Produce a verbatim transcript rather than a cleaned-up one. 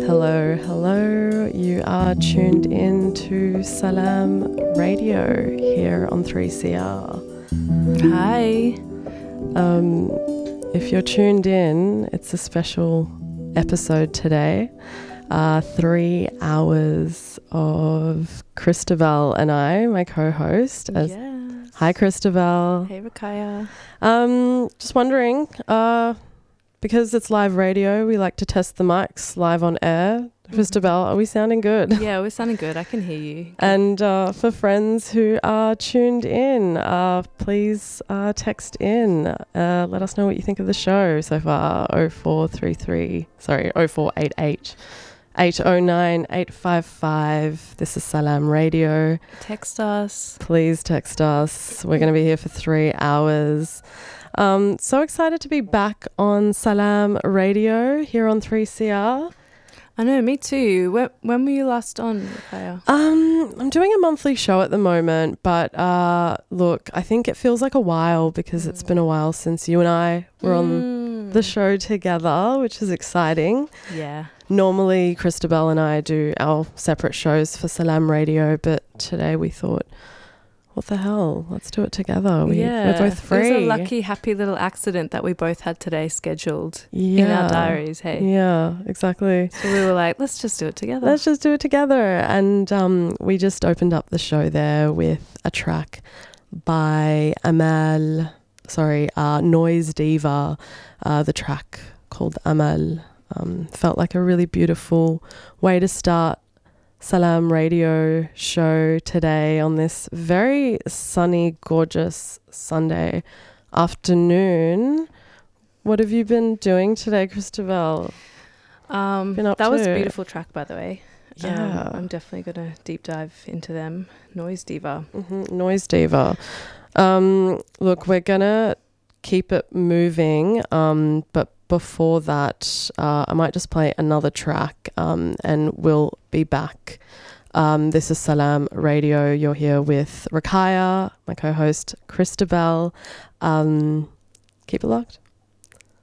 Hello, hello. You are tuned in to Salam Radio here on three C R. Hi. Um, if you're tuned in, it's a special episode today. Uh, three hours of Christabel and I, my co-host. As Yes. Hi, Christabel. Hey, Rakaya. Um, just wondering, uh, because it's live radio, we like to test the mics live on air. Christabel, are we sounding good? Yeah, we're sounding good. I can hear you. Good. And uh, for friends who are tuned in, uh, please uh, text in. Uh, let us know what you think of the show so far. oh four three three, sorry, oh four eight eight, eight oh nine, eight five five. This is Salam Radio. Text us. Please text us. We're going to be here for three hours. Um, so excited to be back on Salam Radio here on three C R. I know, me too. When, when were you last on, Rakaya? Um, I'm doing a monthly show at the moment, but uh, look, I think it feels like a while because mm. it's been a while since you and I were mm. on the show together, which is exciting. Yeah. Normally, Christabel and I do our separate shows for Salam Radio, but today we thought, what the hell? Let's do it together. We, yeah. We're both free. It was a lucky, happy little accident that we both had today scheduled yeah. in our diaries, hey? Yeah, exactly. So we were like, let's just do it together. Let's just do it together. And um, we just opened up the show there with a track by Amal, sorry, uh, Noise Diva, uh, the track called Amal. Um, felt like a really beautiful way to start Salam Radio show today on this very sunny, gorgeous Sunday afternoon. What have you been doing today, Christabel? Um, been up that to? was a beautiful track, by the way. Yeah. Um, I'm definitely going to deep dive into them. Noise Diva. Mm-hmm. Noise Diva. Um, look, we're going to keep it moving, um, but before that, uh, I might just play another track um, and we'll be back. Um, this is Salam Radio. You're here with Rakaya, my co-host Christabel. Um, keep it locked.